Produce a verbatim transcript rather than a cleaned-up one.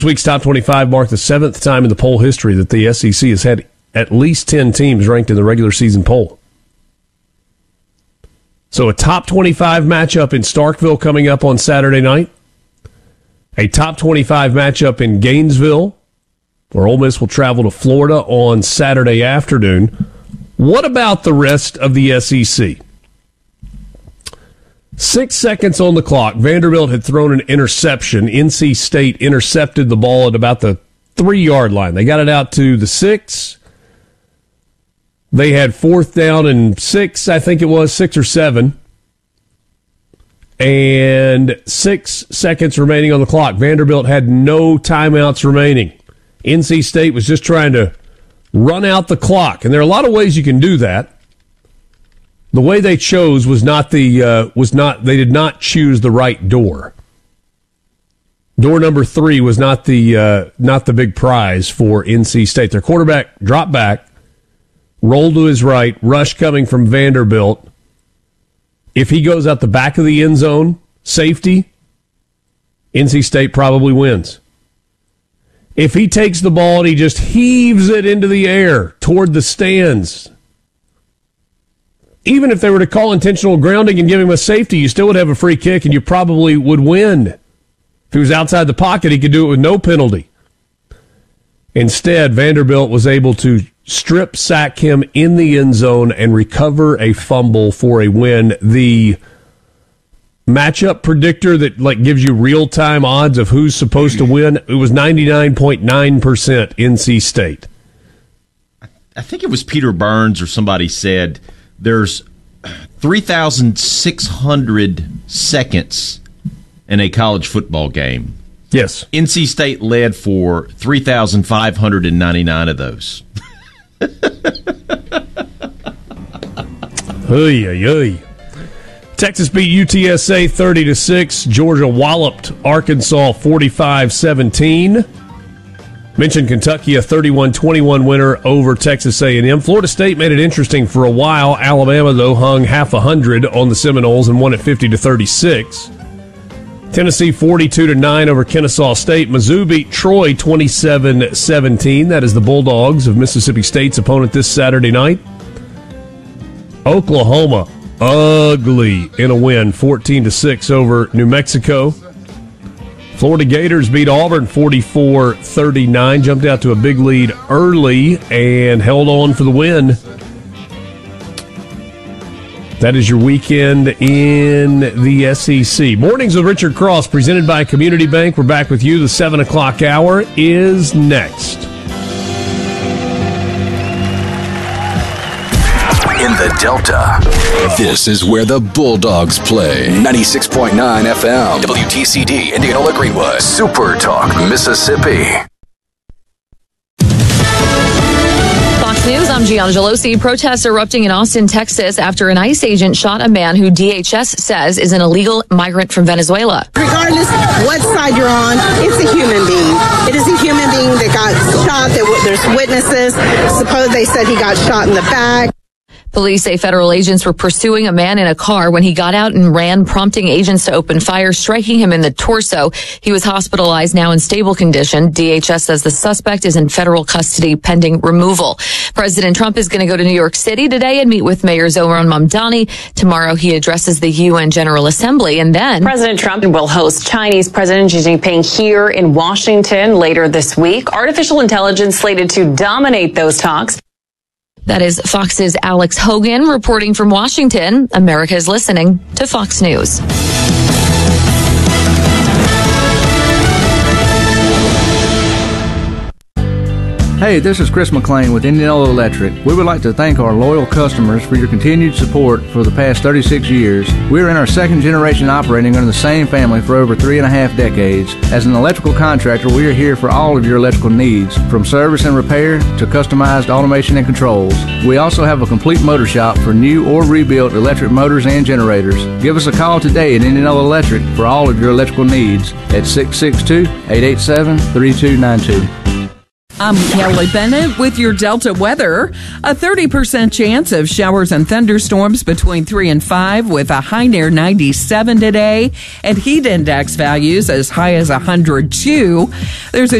This week's top twenty-five marked the seventh time in the poll history that the S E C has had at least ten teams ranked in the regular season poll. So a top twenty-five matchup in Starkville coming up on Saturday night. A top twenty-five matchup in Gainesville, where Ole Miss will travel to Florida on Saturday afternoon. What about the rest of the S E C? Six seconds on the clock. Vanderbilt had thrown an interception. N C State intercepted the ball at about the three-yard line. They got it out to the six. They had fourth down and six, I think it was, six or seven. And six seconds remaining on the clock. Vanderbilt had no timeouts remaining. N C State was just trying to run out the clock. And there are a lot of ways you can do that. The way they chose was not the uh, was not they did not choose the right door. Door number three was not the uh, not the big prize for N C State. Their quarterback dropped back, rolled to his right, rush coming from Vanderbilt. If he goes out the back of the end zone, safety, N C State probably wins. If he takes the ball and he just heaves it into the air toward the stands, even if they were to call intentional grounding and give him a safety, you still would have a free kick and you probably would win. If he was outside the pocket, he could do it with no penalty. Instead, Vanderbilt was able to strip sack him in the end zone and recover a fumble for a win. The matchup predictor that like gives you real-time odds of who's supposed to win, it was ninety-nine point nine percent N C State. I think it was Peter Burns or somebody said there's three thousand six hundred seconds in a college football game. Yes. N C State led for three thousand five hundred ninety-nine of those. Oy, oy, oy. Texas beat U T S A thirty to six. Georgia walloped Arkansas forty-five seventeen. Mentioned Kentucky, a thirty-one twenty-one winner over Texas A and M. Florida State made it interesting for a while. Alabama, though, hung half a hundred on the Seminoles and won at fifty to thirty-six. Tennessee forty-two to nine over Kennesaw State. Mizzou beat Troy twenty-seven seventeen. That is the Bulldogs of Mississippi State's opponent this Saturday night. Oklahoma, ugly in a win, fourteen to six over New Mexico. Florida Gators beat Auburn forty-four thirty-nine, jumped out to a big lead early and held on for the win. That is your weekend in the S E C. Mornings with Richard Cross, presented by Community Bank. We're back with you. The seven o'clock hour is next. In the Delta, this is where the Bulldogs play. ninety-six point nine F M, W T C D, Indianola Greenwood, Super Talk, Mississippi. Fox News, I'm Gianna Gelosi. Protests erupting in Austin, Texas after an ICE agent shot a man who D H S says is an illegal migrant from Venezuela. Regardless what side you're on, it's a human being. It is a human being that got shot. There's witnesses. Suppose they said he got shot in the back. Police say federal agents were pursuing a man in a car when he got out and ran, prompting agents to open fire, striking him in the torso. He was hospitalized, now in stable condition. D H S says the suspect is in federal custody pending removal. President Trump is going to go to New York City today and meet with Mayor Zohran Mamdani. Tomorrow he addresses the U N General Assembly, and then President Trump will host Chinese President Xi Jinping here in Washington later this week. Artificial intelligence slated to dominate those talks. That is Fox's Alex Hogan reporting from Washington. America is listening to Fox News. Hey, this is Chris McLean with Indianola Electric. We would like to thank our loyal customers for your continued support for the past thirty-six years. We're in our second generation operating under the same family for over three and a half decades. As an electrical contractor, we are here for all of your electrical needs, from service and repair to customized automation and controls. We also have a complete motor shop for new or rebuilt electric motors and generators. Give us a call today at Indianola Electric for all of your electrical needs at six six two, eight eight seven, three two nine two. I'm Kelly Bennett with your Delta weather. A thirty percent chance of showers and thunderstorms between three and five with a high near ninety-seven today and heat index values as high as one hundred two. There's a